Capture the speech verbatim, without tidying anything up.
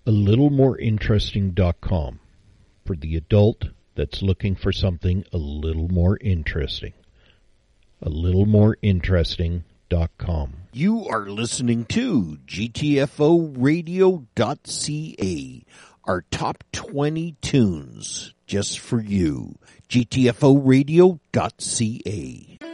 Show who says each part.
Speaker 1: a little more interesting dot com for the adult that's looking for something a little more interesting. a little more interesting dot com.
Speaker 2: You are listening to G T F O radio dot C A, our top twenty tunes just for you. G T F O radio dot C A.